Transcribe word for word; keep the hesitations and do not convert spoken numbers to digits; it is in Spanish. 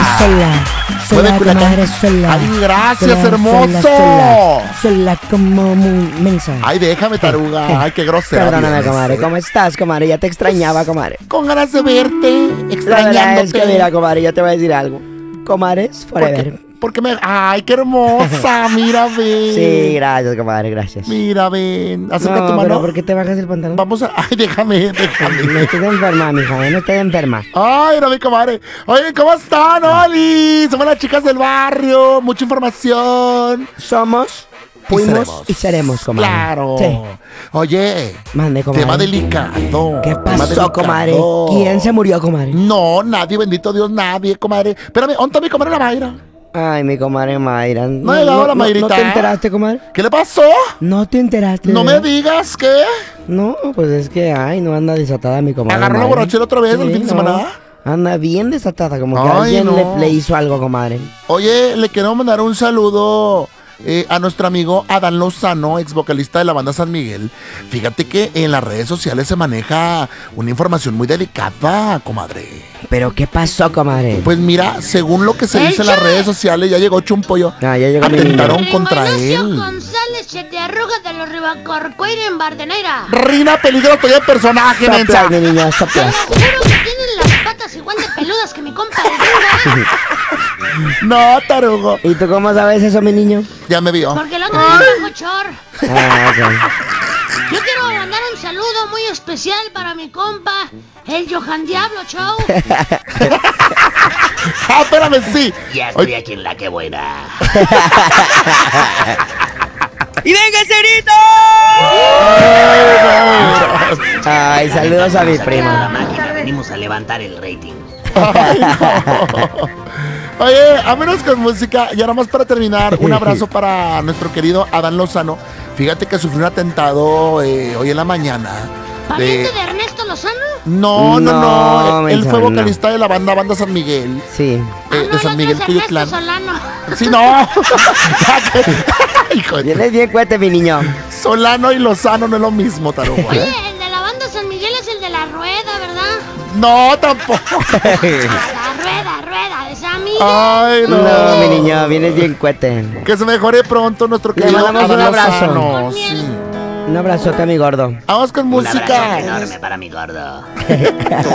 sola. Puede Sola, Culiacán. comadre, sola. Ay, gracias, Sola, hermoso. Sola, sola, sola como muy mensa. Ay, déjame, taruga. Ay, qué grosera. Perdóname, vienes, comadre. eh. ¿Cómo estás, comadre? Ya te extrañaba, comadre. Con ganas de verte, La verdad extrañándote. es que, mira, comadre, yo te voy a decir algo. Comadres forever. Porque, porque me... Ay, qué hermosa. Mira, ven. Sí, gracias, comadre, gracias. Mira, ven. Acerca No, tu mano. pero ¿por qué te bajas el pantalón? Vamos a... Ay, déjame, déjame. No estés enferma, mija, no estés enferma. Ay, no, mi comadre. Oye, ¿cómo están, Oli? Somos las chicas del barrio. Mucha información. Somos, Y fuimos seremos. y seremos, comadre. Claro. Sí. Oye, Mande, comadre. tema delicado. ¿Qué tema pasó, delicado. comadre? ¿Quién se murió, comadre? No, nadie, bendito Dios, nadie, comadre. Espérame, ¿dónde está mi comadre la Mayra? Ay, mi comadre Mayra. No ha llegado la ¿No Mayrita. te enteraste, comadre? ¿Qué le pasó? ¿No te enteraste? No me ¿verdad? digas que No, pues es que, ay, no anda desatada mi comadre. agarró la Mayra. borrachera otra vez el Sí, fin de no. semana. Anda bien desatada, como que Ay, alguien no. le, le hizo algo, comadre. Oye, le quiero mandar un saludo eh, a nuestro amigo Adán Lozano, ex vocalista de la banda San Miguel. Fíjate que en las redes sociales se maneja una información muy delicada, comadre. ¿Pero qué pasó, comadre? Pues mira, según lo que se ¡El dice en las Che! redes sociales, ya llegó Chumpollo. Ah, ya llegó mi niño. Atentaron contra Ignacio él. González se te arruga de los Ribacorcoira en Bardeneira. Rina Peligro, estoy de personaje, mensa. Soplas, mi niño, Te soplas. lo juro que tienen las patas igual de peludas que mi compa de Venga. No, tarugo. ¿Y tú cómo sabes eso, mi niño? Ya me vio. Porque el otro día me chor. Ah, ok. Yo quiero mandar un saludo muy especial para mi compa, el Johan Diablo Show. Ah, espérame, sí. Ya estoy aquí en la que buena. ¡Y venga, Cerito! Ay, saludos a mi La prima. máquina, venimos a levantar el rating. Ay, no. Oye, vámonos con música. Y ahora más para terminar, un abrazo para nuestro querido Adán Lozano. Fíjate que sufrió un atentado eh, hoy en la mañana. ¿Pariente de Ernesto Lozano? No, no, no. No, Él fue mensa, vocalista de la banda Banda San Miguel. Sí. eh, Ah, no, de el San otro Miguel, es Cuyutlán. Ernesto Solano. Sí, no. Hijo de- Vienes bien cuete, mi niño. Solano y Lozano no es lo mismo, tarugo. Oye, el de la banda San Miguel es el de la rueda, ¿verdad? No, tampoco. La rueda, rueda de San Miguel. Ay, no. No, mi niño, vienes bien cuete. Que se mejore pronto nuestro Le querido mandamos Adán un abrazo. Lozano. Con miel. Sí. Un abrazote a mi gordo. Vamos con Un abrazo música. enorme para mi gordo. Tu